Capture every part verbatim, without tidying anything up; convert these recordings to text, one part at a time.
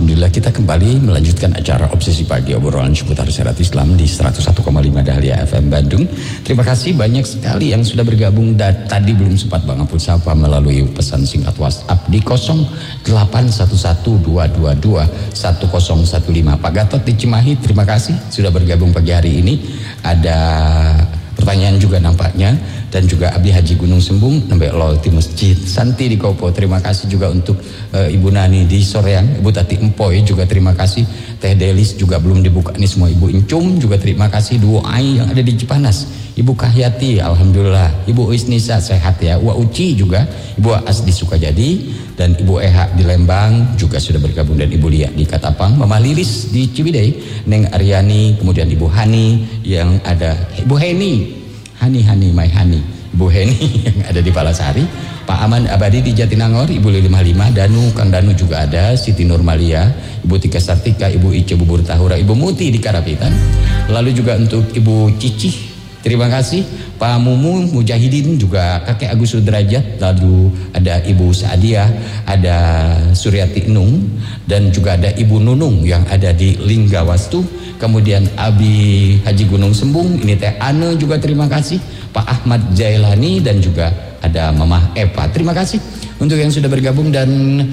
Alhamdulillah kita kembali melanjutkan acara Obsesi Pagi, obrolan seputar syariat Islam di seratus satu koma lima Dahlia F M Bandung. Terima kasih banyak sekali yang sudah bergabung dan tadi belum sempat Bang Apul sapa melalui pesan singkat WhatsApp di nol delapan satu satu dua dua dua satu nol satu lima. Pak Gatot di Cimahi, terima kasih sudah bergabung pagi hari ini. Ada pertanyaan juga nampaknya, dan juga Abdi Haji Gunung Sembung nembek lol di masjid. Santi di Kopo, terima kasih juga untuk uh, Ibu Nani di Soreang, Ibu Tati Empoy juga terima kasih. Teh Delis juga belum dibuka nih semua. Ibu Incum juga terima kasih. Duo Ai yang ada di Cipanas, Ibu Kahyati alhamdulillah, Ibu Isnisa sehat ya. Wa Uci juga, Ibu As di Sukajadi, dan Ibu Eha di Lembang juga sudah bergabung, dan Ibu Lia di Katapang, Mama Lilis di Ciwidey, Neng Aryani, kemudian Ibu Hani yang ada, Ibu Heni Hani Hani My Hani, Ibu Heni yang ada di Palasari, Pak Aman Abadi di Jatinangor, Ibu Lili Lima, Danu, Kang Danu juga ada, Siti Nurmalia, Ibu Tika Sartika, Ibu Ice Bubur Tahura, Ibu Muti di Karapitan. Lalu juga untuk Ibu Cicih, terima kasih. Pak Mumu Mujahidin juga kakek Agus Sudrajat. Lalu ada Ibu Saadiah, ada Suryati Nung, dan juga ada Ibu Nunung yang ada di Linggawastu. Kemudian Abi Haji Gunung Sembung, ini Teh Ane juga terima kasih. Pak Ahmad Jailani, dan juga ada Mamah Eva. Terima kasih untuk yang sudah bergabung, dan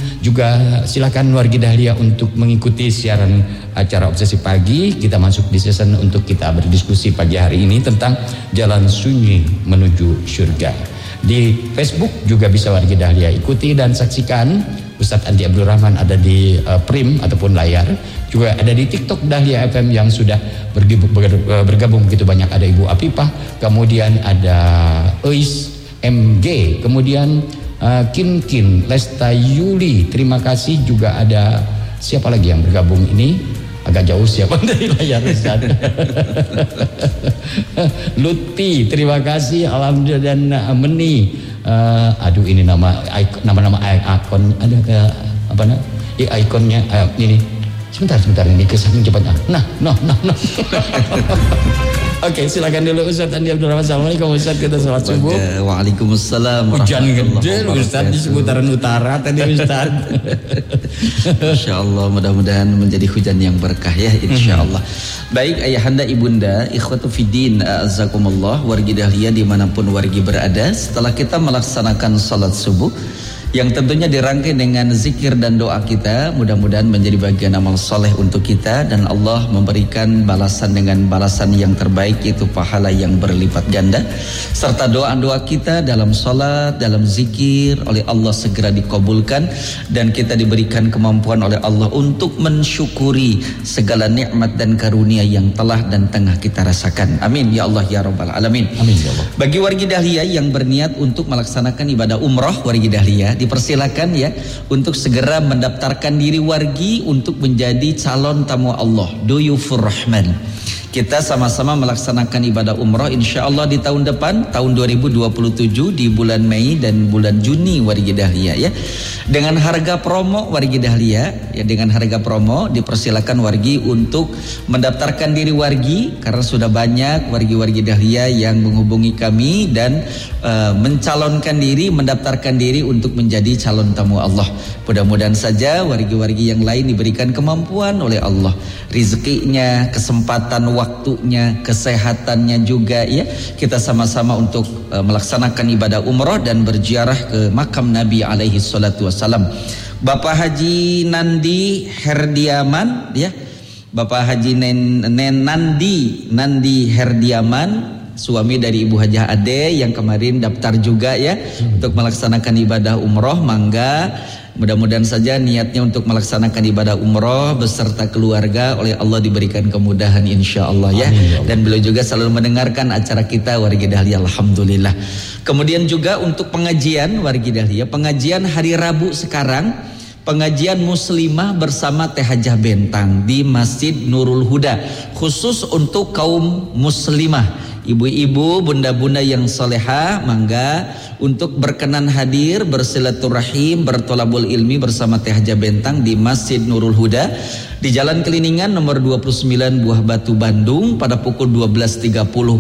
juga silakan wargi Dahlia untuk mengikuti siaran acara Obsesi Pagi. Kita masuk di season untuk kita berdiskusi pagi hari ini tentang jalan sunyi menuju surga. Di Facebook juga bisa wargi Dahlia ikuti dan saksikan. Ustadz Andi Abdul Rahman ada di uh, Prim ataupun layar, juga ada di TikTok Dahlia F M yang sudah bergabung, bergabung begitu banyak. Ada Ibu Apipah, kemudian ada Eis M G, kemudian uh, Kin Kin, Lesta Yuli, terima kasih. Juga ada siapa lagi yang bergabung ini? Agak jauh siapa dari layar Ustaz. Lutfi, terima kasih. Alhamdulillah. Dan uh, Meni, uh, aduh ini nama nama-nama ikon ada ke apa namanya? Ikonnya uh, ini. Sebentar sebentar ini kesaking cepatnya. Nah, nah, nah, nah. Oke, silakan dulu Ustaz Andi Abdul Rahman. Assalamualaikum Ustaz, kita salat subuh. Waalaikumsalam. Hujan gede Ustaz di seputaran utara tadi Ustaz. Masya Allah, mudah-mudahan menjadi hujan yang berkah ya, insya Allah. Baik ayahanda ibunda, ikhwatu fiddin, a'azakumullah, wargi Dahlia dimanapun wargi berada. Setelah kita melaksanakan salat subuh, yang tentunya dirangkai dengan zikir dan doa kita, mudah-mudahan menjadi bagian amal soleh untuk kita, dan Allah memberikan balasan dengan balasan yang terbaik, yaitu pahala yang berlipat ganda, serta doa-doa kita dalam salat, dalam zikir oleh Allah segera dikabulkan, dan kita diberikan kemampuan oleh Allah untuk mensyukuri segala nikmat dan karunia yang telah dan tengah kita rasakan. Amin ya Allah ya Rabbal Alamin. Amin ya Allah. Bagi wargi Dahlia yang berniat untuk melaksanakan ibadah umroh, wargi Dahlia dipersilakan ya untuk segera mendaftarkan diri wargi untuk menjadi calon tamu Allah, Duyufur Rahman. Kita sama-sama melaksanakan ibadah umroh insya Allah di tahun depan, tahun dua ribu dua puluh tujuh, di bulan Mei dan bulan Juni wargi Dahlia ya. Dengan harga promo wargi Dahlia ya, dengan harga promo dipersilakan wargi untuk mendaftarkan diri wargi, karena sudah banyak wargi-wargi Dahlia yang menghubungi kami dan uh, mencalonkan diri, mendaftarkan diri untuk menjadi calon tamu Allah. Mudah-mudahan saja wargi-wargi yang lain diberikan kemampuan oleh Allah, rezekinya, kesempatan waktunya, kesehatannya juga ya. Kita sama-sama untuk uh, melaksanakan ibadah umroh dan berziarah ke makam Nabi alaihi salatu wassalam. Bapak Haji Nandi Herdiaman ya, Bapak Haji Nen, Nen Nandi Nandi Herdiaman, suami dari Ibu Hajah Ade yang kemarin daftar juga ya hmm. untuk melaksanakan ibadah umroh. Mangga, mudah-mudahan saja niatnya untuk melaksanakan ibadah umroh beserta keluarga oleh Allah diberikan kemudahan insya Allah ya. Amin, ya. Dan beliau juga selalu mendengarkan acara kita wargi Dahlia, alhamdulillah. Kemudian juga untuk pengajian wargi Dahlia, pengajian hari Rabu sekarang, pengajian muslimah bersama Teh Hajah Bentang di Masjid Nurul Huda, khusus untuk kaum muslimah, ibu-ibu, bunda-bunda yang solehah, mangga untuk berkenan hadir bersilaturahim, bertolabul ilmi bersama Teh Hajah Bentang di Masjid Nurul Huda di Jalan Keliningan nomor dua puluh sembilan Buah Batu Bandung pada pukul dua belas tiga puluh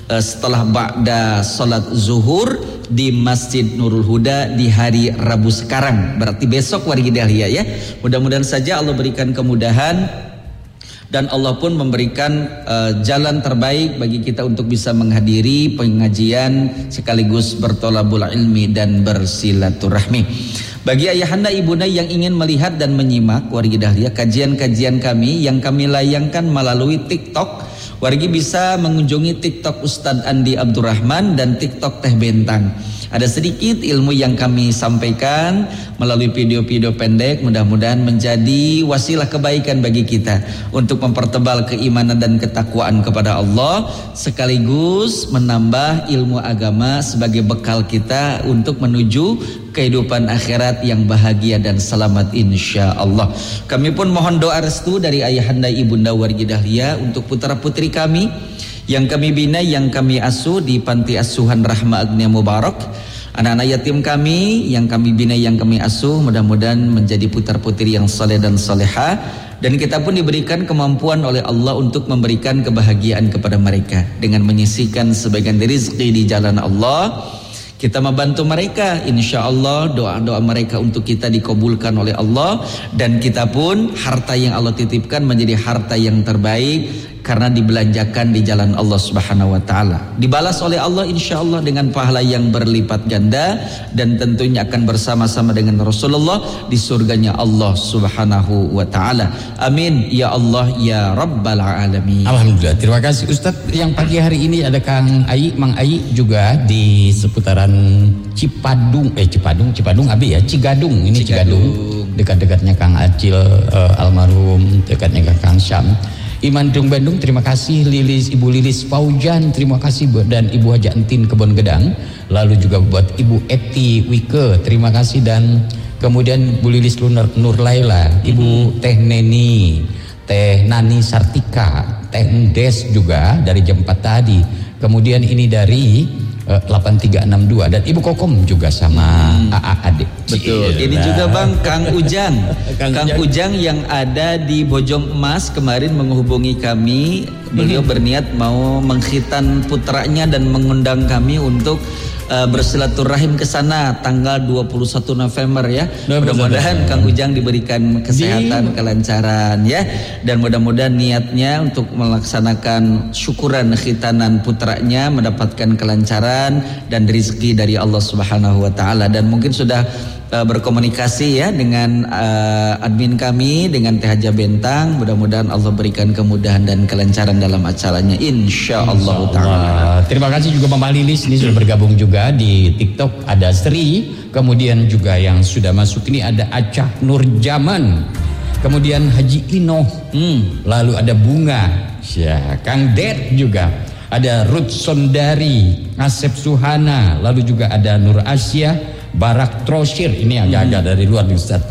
uh, setelah ba'da salat zuhur di Masjid Nurul Huda di hari Rabu sekarang, berarti besok wargi Dahlia ya. Mudah-mudahan saja Allah berikan kemudahan dan Allah pun memberikan uh, jalan terbaik bagi kita untuk bisa menghadiri pengajian sekaligus bertolabul ilmi dan bersilaturahmi. Bagi ayahanda ibunda yang ingin melihat dan menyimak wargi Dahlia kajian-kajian kami yang kami layangkan melalui TikTok, wargi bisa mengunjungi TikTok Ustadz Andi Abdurrahman dan TikTok Teh Bentang. Ada sedikit ilmu yang kami sampaikan melalui video-video pendek, mudah-mudahan menjadi wasilah kebaikan bagi kita untuk mempertebal keimanan dan ketakwaan kepada Allah, sekaligus menambah ilmu agama sebagai bekal kita untuk menuju kehidupan akhirat yang bahagia dan selamat insya Allah. Kami pun mohon doa restu dari ayahanda ibunda wargi Dahlia untuk putra putri kami yang kami bina, yang kami asuh di Panti Asuhan Rahma Agnia Mubarak, anak-anak yatim kami yang kami bina, yang kami asuh, mudah-mudahan menjadi putra putri yang saleh dan saleha, dan kita pun diberikan kemampuan oleh Allah untuk memberikan kebahagiaan kepada mereka dengan menyisihkan sebagian rezeki di jalan Allah. Kita membantu mereka, insya Allah doa-doa mereka untuk kita dikabulkan oleh Allah, dan kita pun harta yang Allah titipkan menjadi harta yang terbaik karena dibelanjakan di jalan Allah Subhanahu wa taala. Dibalas oleh Allah insya Allah dengan pahala yang berlipat ganda, dan tentunya akan bersama-sama dengan Rasulullah di surganya Allah Subhanahu wa taala. Amin ya Allah ya Rabbal alamin. Alhamdulillah, terima kasih Ustadz. Yang pagi hari ini ada Kang Ai, Mang Ai juga di seputaran Cipadung, eh Cipadung, Cipadung Abi ya, Cigadung ini Cigadung, Cigadung. Dekat-dekatnya Kang Acil uh, almarhum, dekatnya Kang Syam. Iman Dung Bandung, terima kasih. Lilis, Ibu Lilis Faujan, terima kasih. Dan Ibu Haja Entin Kebon Gedang. Lalu juga buat Ibu Eti Wike, terima kasih. Dan kemudian Bu Lilis Nur, Nur Laila, Ibu Teh Neni, Teh Nani Sartika, Teh Des juga dari jam empat tadi. Kemudian ini dari uh, delapan tiga enam dua, dan Ibu Kokom juga sama hmm. A A adik. Betul. Ini juga Bang Kang Ujang. Kang, Kang Ujang yang ada di Bojong Emas kemarin menghubungi kami. Beliau hmm. berniat mau mengkhitan putranya dan mengundang kami untuk uh, bersilaturahim ke sana tanggal dua puluh satu November ya. Mudah-mudahan Kang Ujang diberikan kesehatan, di... kelancaran ya, dan mudah-mudahan niatnya untuk melaksanakan syukuran khitanan putranya mendapatkan kelancaran dan rezeki dari Allah Subhanahu wa taala. Dan mungkin sudah uh, berkomunikasi ya dengan uh, admin kami, dengan Teh Haja Bentang. Mudah-mudahan Allah berikan kemudahan dan kelancaran dalam acaranya insyaallah taala. Terima kasih juga Mama Lilis, ini sudah bergabung juga di TikTok. Ada Sri, kemudian juga yang sudah masuk ini ada Acah Nurjaman, kemudian Haji Inoh, hmm. lalu ada Bunga, ya, Kang Det juga, ada Ruth Sondari, Asep Suhana, lalu juga ada Nur Asia, Barak Trosir, ini agak-agak dari luar nih Ustaz.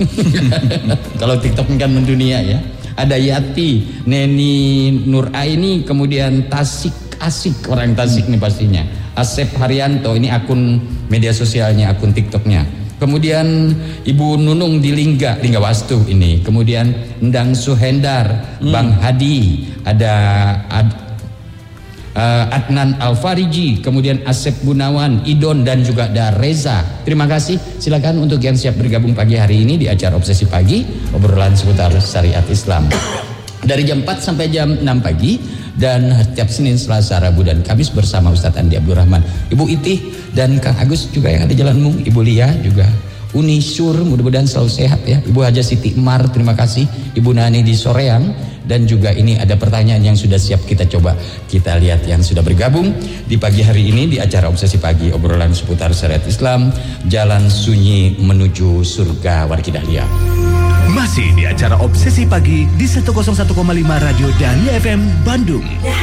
Kalau TikTok kan mendunia ya. Ada Yati, Neni Nur Aini, kemudian Tasik Asik, orang Tasik nih pastinya. Asep Haryanto, ini akun media sosialnya, akun TikToknya. Kemudian Ibu Nunung di Lingga, Lingga Wastu ini. Kemudian Endang Suhendar, hmm. Bang Hadi, ada Ad, uh, Adnan Alfariji, kemudian Asep Gunawan, Idon, dan juga ada Reza. Terima kasih. Silakan untuk yang siap bergabung pagi hari ini di acara Obsesi Pagi, obrolan seputar syariat Islam. Dari jam empat sampai jam enam pagi, dan setiap Senin, Selasa, Rabu, dan Kamis bersama Ustadz Andi Abdurrahman, Ibu Itih, dan Kang Agus juga yang ada jalanmu, Ibu Lia juga, Uni Sur, mudah-mudahan selalu sehat ya. Ibu Haja Siti Mar, terima kasih. Ibu Nani di Soreang, dan juga ini ada pertanyaan yang sudah siap kita coba kita lihat yang sudah bergabung di pagi hari ini di acara Obsesi Pagi, obrolan seputar syariat Islam, jalan sunyi menuju surga wargi Dahlia. Masih di acara Obsesi Pagi di seratus satu koma lima Radio Dahlia F M Bandung.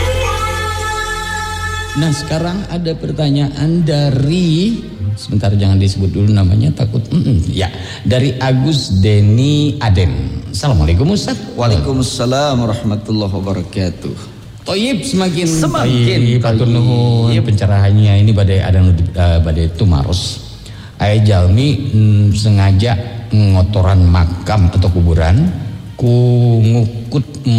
Nah, sekarang ada pertanyaan dari, sebentar jangan disebut dulu namanya, takut mm-mm. ya, dari Agus Deni Aden. Assalamualaikum Ustaz. Waalaikumsalam warahmatullahi wabarakatuh. Toyib semakin semakin patur nuhun pencerahannya ini badai ada uh, badai tumaros. Aya jalmi mm, sengaja ngotoran makam atau kuburan ku ngukut